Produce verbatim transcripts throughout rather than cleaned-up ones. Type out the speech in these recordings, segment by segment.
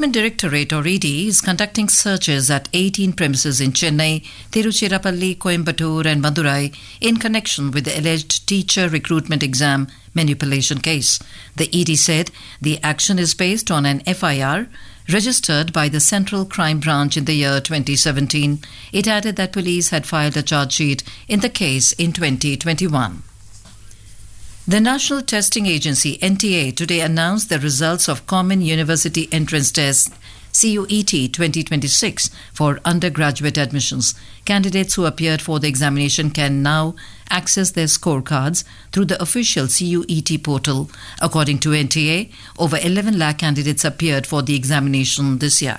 Enforcement Directorate or E D is conducting searches at eighteen premises in Chennai, Tiruchirappalli, Coimbatore and Madurai in connection with the alleged teacher recruitment exam manipulation case. The E D said the action is based on an F I R registered by the Central Crime Branch in the year twenty seventeen. It added that police had filed a charge sheet in the case in twenty twenty-one. The National Testing Agency N T A today announced the results of Common University Entrance Test C U E T twenty twenty-six for undergraduate admissions. Candidates who appeared for the examination can now access their scorecards through the official C U E T portal. According to N T A, over eleven lakh candidates appeared for the examination this year.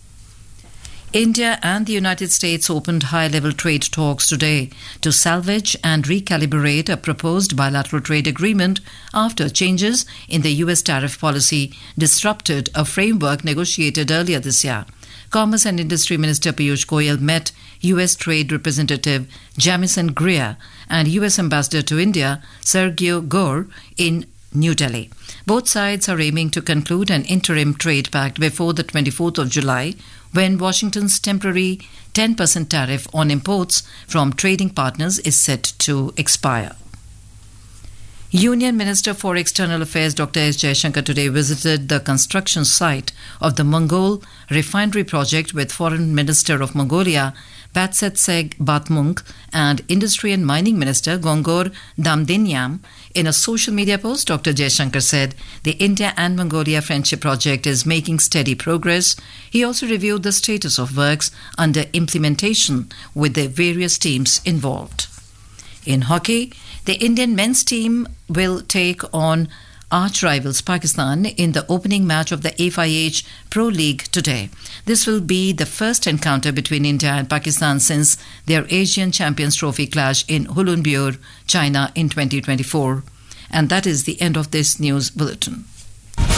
India and the United States opened high-level trade talks today to salvage and recalibrate a proposed bilateral trade agreement after changes in the U S tariff policy disrupted a framework negotiated earlier this year. Commerce and Industry Minister Piyush Goyal met U S Trade Representative Jamieson Greer and U S Ambassador to India Sergio Gore in New Delhi. Both sides are aiming to conclude an interim trade pact before the twenty-fourth of July, when Washington's temporary ten percent tariff on imports from trading partners is set to expire. Union Minister for External Affairs Doctor S. Jaishankar today visited the construction site of the Mongol refinery project with Foreign Minister of Mongolia Patsetseg Batmunk and Industry and Mining Minister Gongor Damdinyam. In a social media post, Doctor Jaishankar said the India and Mongolia Friendship Project is making steady progress. He also reviewed the status of works under implementation with the various teams involved. In hockey, the Indian men's team will take on arch rivals Pakistan in the opening match of the F I H Pro League today. This will be the first encounter between India and Pakistan since their Asian Champions Trophy clash in Hulunbuir, China in twenty twenty-four. And that is the end of this news bulletin.